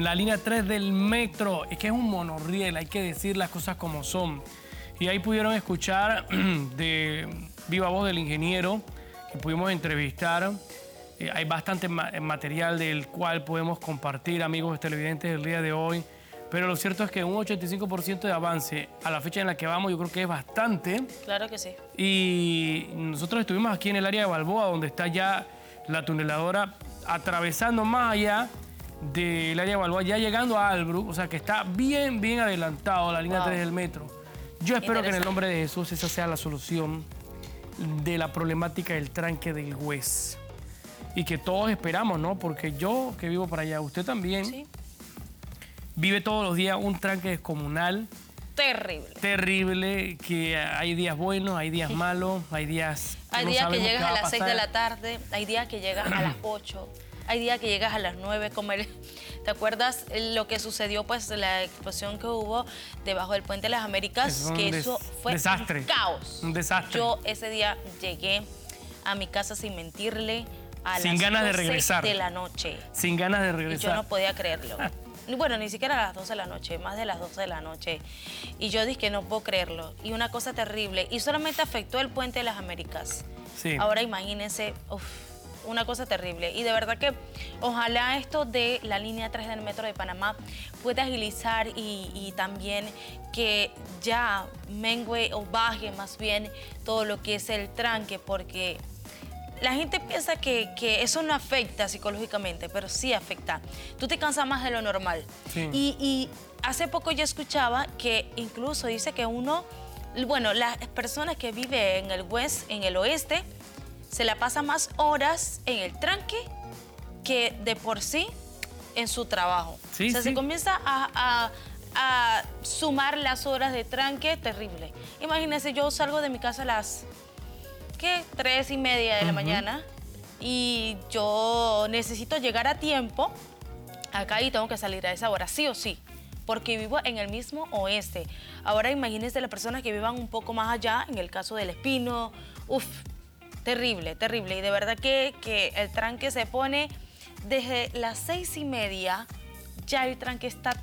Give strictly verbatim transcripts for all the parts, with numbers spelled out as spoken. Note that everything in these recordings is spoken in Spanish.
la línea tres del metro. Es que es un monorriel, hay que decir las cosas como son. Y ahí pudieron escuchar de viva voz del ingeniero que pudimos entrevistar. Eh, hay bastante ma material del cual podemos compartir, amigos televidentes, el día de hoy. Pero lo cierto es que un ochenta y cinco por ciento de avance a la fecha en la que vamos, yo creo que es bastante. Claro que sí. Y nosotros estuvimos aquí en el área de Balboa, donde está ya la tuneladora, atravesando más allá del área de Balboa, ya llegando a Albrook, o sea que está bien, bien adelantado la línea wow. tres del metro. Yo espero que en el nombre de Jesús esa sea la solución de la problemática del tranque del West. Y que todos esperamos, ¿no? Porque yo que vivo para allá, usted también... Sí. Vive todos los días un tranque descomunal. Terrible. Terrible, que hay días buenos, hay días malos, hay días que Hay no días que llegas a las pasar. seis de la tarde, hay días que llegas a las ocho, hay días que llegas a las nueve. Como el, ¿te acuerdas lo que sucedió, pues, la explosión que hubo debajo del Puente de las Américas? Que eso fue desastre. un caos. Un desastre. Yo ese día llegué a mi casa sin mentirle a sin las ganas de doce regresar. de la noche. Sin ganas de regresar. Y yo no podía creerlo. Bueno, ni siquiera a las doce de la noche, más de las doce de la noche. Y yo dije que no puedo creerlo. Y una cosa terrible. Y solamente afectó el Puente de las Américas. Sí. Ahora imagínense, uf, una cosa terrible. Y de verdad que ojalá esto de la línea tres del Metro de Panamá pueda agilizar y, y también que ya mengue o baje más bien todo lo que es el tranque, porque... La gente piensa que, que eso no afecta psicológicamente, pero sí afecta. Tú te cansas más de lo normal. Sí. Y, y hace poco yo escuchaba que incluso dice que uno, bueno, las personas que viven en el West, en el oeste, se la pasa más horas en el tranque que de por sí en su trabajo. Sí, o sea, sí. se comienza a, a, a sumar las horas de tranque, terrible. Imagínense, yo salgo de mi casa a las... ¿qué? Tres y media de la uh-huh. mañana y yo necesito llegar a tiempo acá y tengo que salir a esa hora, sí o sí, porque vivo en el mismo oeste. Ahora imagínense las personas que vivan un poco más allá, en el caso del Espino, uff, terrible, terrible. Y de verdad que, que el tranque se pone desde las seis y media, ya el tranque está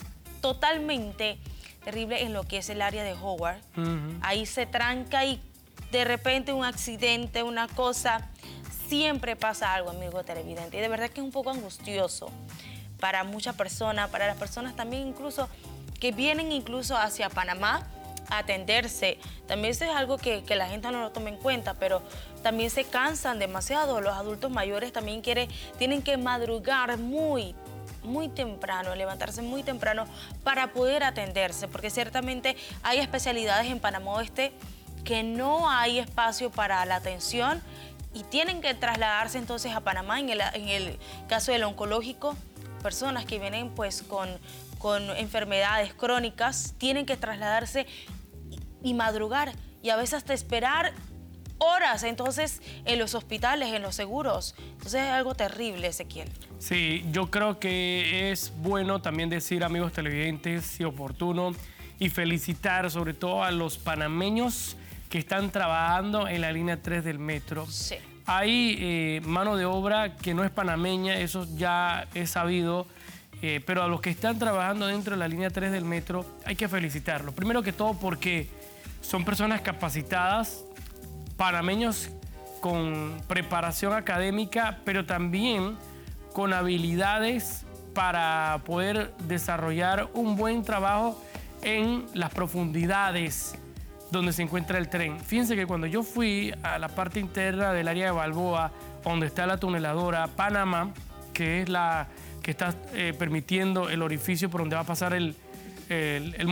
totalmente terrible en lo que es el área de Howard. Uh-huh. Ahí se tranca y de repente un accidente, una cosa, siempre pasa algo, amigo televidente. Y de verdad que es un poco angustioso para muchas personas, para las personas también incluso que vienen incluso hacia Panamá a atenderse. También eso es algo que, que la gente no lo toma en cuenta, pero también se cansan demasiado. Los adultos mayores también quieren, tienen que madrugar muy, muy temprano, levantarse muy temprano para poder atenderse, porque ciertamente hay especialidades en Panamá Oeste que no hay espacio para la atención y tienen que trasladarse entonces a Panamá. En el, en el caso del oncológico, personas que vienen pues con, con enfermedades crónicas tienen que trasladarse y, y madrugar y a veces hasta esperar horas entonces en los hospitales, en los seguros. Entonces es algo terrible, Ezequiel. Sí, yo creo que es bueno también decir, amigos televidentes, y oportuno, y felicitar sobre todo a los panameños que están trabajando en la línea tres del metro. Sí. Hay eh, mano de obra que no es panameña, eso ya es sabido, eh, pero a los que están trabajando dentro de la línea tres del metro hay que felicitarlos. Primero que todo porque son personas capacitadas, panameños con preparación académica, pero también con habilidades para poder desarrollar un buen trabajo en las profundidades donde se encuentra el tren. Fíjense que cuando yo fui a la parte interna del área de Balboa, donde está la tuneladora Panamá, que es la que está eh, permitiendo el orificio por donde va a pasar el, el, el